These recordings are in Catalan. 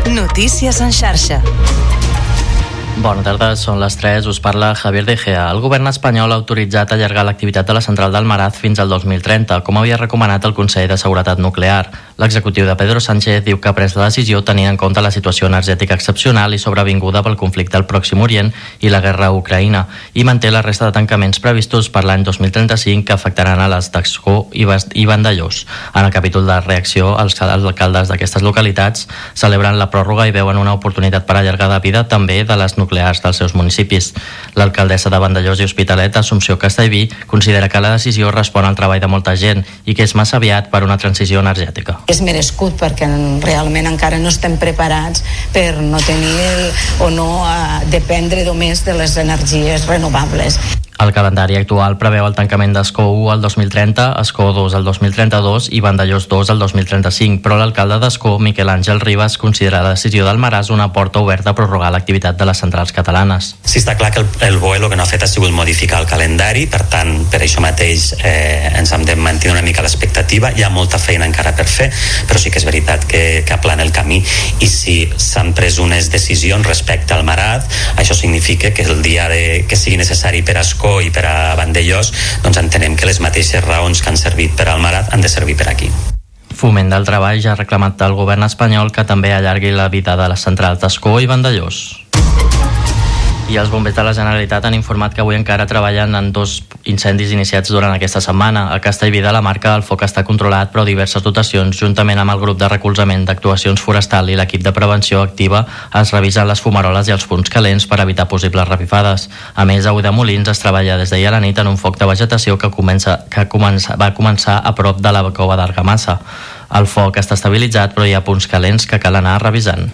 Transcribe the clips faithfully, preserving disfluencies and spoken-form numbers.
Notícies en xarxa. Bona tarda, són les tres, us parla Javier De Gea. El govern espanyol ha autoritzat allargar l'activitat de la central d'Almaraz fins al dos mil trenta, com havia recomanat el Consell de Seguretat Nuclear. L'executiu de Pedro Sánchez diu que ha pres la decisió tenint en compte la situació energètica excepcional i sobrevinguda pel conflicte al Pròxim Orient i la guerra a Ucraïna, i manté la resta de tancaments previstos per l'any dos mil trenta-cinc que afectaran a les d'Ascó i Vandellòs. En el capítol de reacció, els alcaldes d'aquestes localitats celebren la pròrroga i veuen una oportunitat per allargar de vida també de les nuclears dels seus municipis. L'alcaldessa de Vandellòs i Hospitalet, Assumpció Castellví, considera que la decisió respon al treball de molta gent i que és massa aviat per una transició energètica. És merescut perquè realment encara no estem preparats per no tenir el, o no a dependre només de les energies renovables. El calendari actual preveu el tancament d'Ascó u al dos mil trenta, Ascó dos al dos mil trenta-dos i Vandellòs dos al dos mil trenta-cinc, però l'alcalde d'Ascó, Miquel Àngel Ribas, considera la decisió d'Almaràs una porta oberta a prorrogar l'activitat de les centrals catalanes. Sí, està clar que el, el B O E el que no ha fet ha sigut modificar el calendari, per tant, per això mateix eh, ens hem de mantenir una mica l'expectativa. Hi ha molta feina encara per fer, però sí que és veritat que, que aplana el camí, i si s'han pres unes decisions respecte al Almaraz, això significa que el dia de, que sigui necessari per Ascó i per a Vandellòs, doncs entenem que les mateixes raons que han servit per al Almaraz han de servir per aquí. Foment del Treball ja ha reclamat al govern espanyol que també allargui la vida de les centrals d'Ascó i Vandellòs. I els bombers de la Generalitat han informat que avui encara treballen en dos incendis iniciats durant aquesta setmana. A Castellví de la Marca el foc està controlat, però diverses dotacions, juntament amb el grup de recolzament d'actuacions forestal i l'equip de prevenció activa, es revisen les fumaroles i els punts calents per evitar possibles revifades. A més, a Ulldemolins es treballa des d'ahir a la nit en un foc de vegetació que, comença, que comença, va començar a prop de la cova d'Argamassa. El foc està estabilitzat, però hi ha punts calents que cal anar revisant.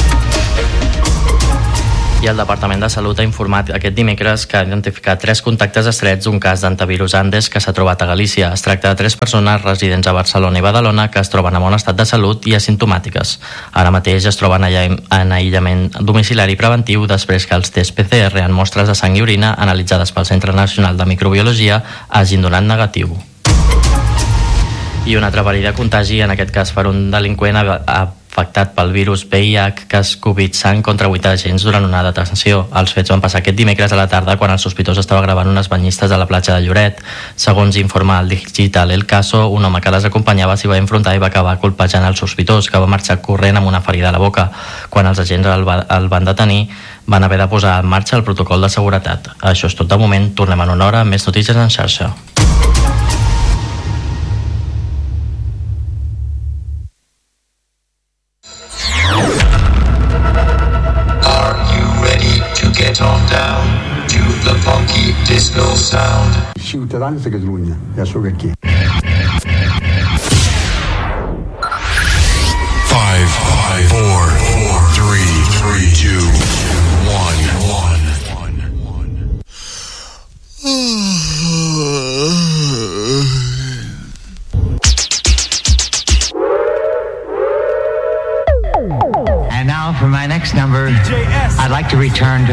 I el Departament de Salut ha informat aquest dimecres que ha identificat tres contactes estrets d'un cas d'antivirus Andes que s'ha trobat a Galícia. Es tracta de tres persones residents a Barcelona i Badalona que es troben en bon estat de salut i asimptomàtiques. Ara mateix es troben en aïllament domiciliari preventiu després que els tests P C R en mostres de sang i orina analitzades pel Centre Nacional de Microbiologia hagin donat negatiu. I un altre perill de contagi, en aquest cas per un delinqüent afectat pel virus V I H que es Covid sang contra vuit agents durant una detenció. Els fets van passar aquest dimecres a la tarda quan el sospitós estava gravant unes banyistes a la platja de Lloret. Segons informa el digital El Caso, un home que les acompanyava s'hi va enfrontar i va acabar colpejant el sospitós, que va marxar corrent amb una ferida a la boca. Quan els agents el, va, el van detenir, van haver de posar en marxa el protocol de seguretat. Això és tot de moment. Tornem en una hora amb més notícies en xarxa. Get on down to the funky disco sound. Ciutadans de Catalunya, ja sóc aquí. Five, five, four, four, three, three, two, one, one, one. And now for my next number, I'd like to return to